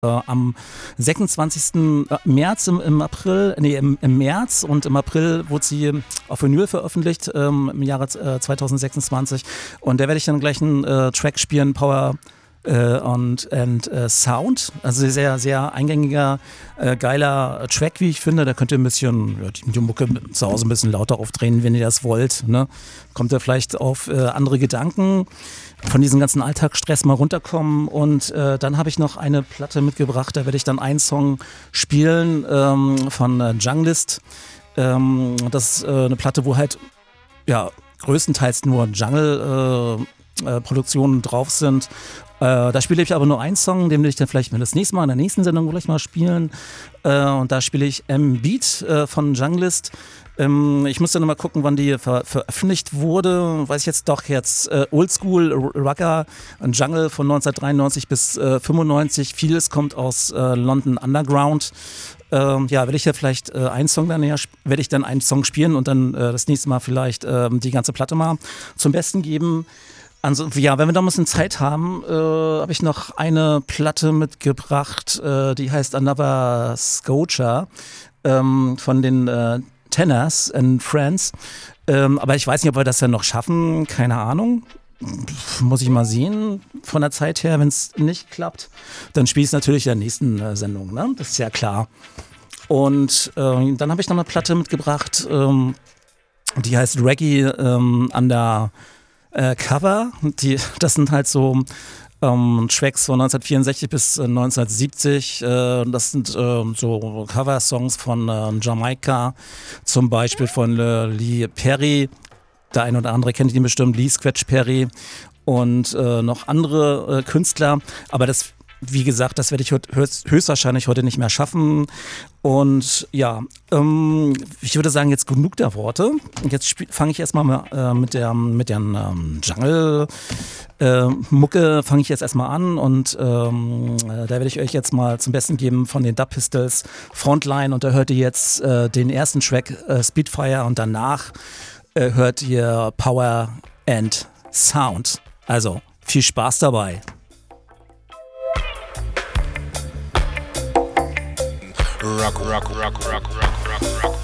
am 26. März im März, und im April wurde sie auf Vinyl veröffentlicht, im Jahre 2026, und da werde ich dann gleich einen Track spielen, Power and Sound, also sehr, sehr eingängiger, geiler Track, wie ich finde. Da könnt ihr ein bisschen die Mucke zu Hause ein bisschen lauter aufdrehen, wenn ihr das wollt, ne? Kommt ihr vielleicht auf andere Gedanken, von diesem ganzen Alltagsstress mal runterkommen. Und dann habe ich noch eine Platte mitgebracht, da werde ich dann einen Song spielen von Junglist. Das ist eine Platte, wo halt größtenteils nur Jungle Produktionen drauf sind. Da spiele ich aber nur einen Song, den will ich dann vielleicht das nächste Mal in der nächsten Sendung gleich mal spielen. Und da spiele ich M-Beat von Junglist. Ich muss dann mal gucken, wann die veröffentlicht wurde. Weiß ich jetzt doch jetzt. Oldschool Rocker, Jungle von 1993 bis 95. Vieles kommt aus London Underground. Werde ich ja vielleicht einen Song werde ich dann einen Song spielen und dann das nächste Mal vielleicht die ganze Platte mal zum Besten geben. Also, wenn wir da ein bisschen Zeit haben, habe ich noch eine Platte mitgebracht, die heißt Another Scotia von den Tenors and Friends. Aber ich weiß nicht, ob wir das ja noch schaffen, keine Ahnung. Muss ich mal sehen von der Zeit her. Wenn es nicht klappt, dann spiele ich es natürlich in der nächsten Sendung, ne? Das ist ja klar. Und dann habe ich noch eine Platte mitgebracht, die heißt Reggae Under Cover. Das sind halt so Tracks von 1964 bis 1970. Das sind so Cover-Songs von Jamaika, zum Beispiel von Lee Perry. Der eine oder andere kennt ihn bestimmt, Lee Scratch Perry, und noch andere Künstler. Aber das, wie gesagt, das werde ich höchstwahrscheinlich heute nicht mehr schaffen. Und ja, ich würde sagen, jetzt genug der Worte. Jetzt fange ich erstmal mit der Jungle-Mucke fange ich jetzt erstmal an. Und da werde ich euch jetzt mal zum Besten geben von den Dub Pistols Frontline. Und da hört ihr jetzt den ersten Track Speedfire, und danach hört ihr Power and Sound. Also viel Spaß dabei. Rock, rock, rock, rock, rock, rock, rock.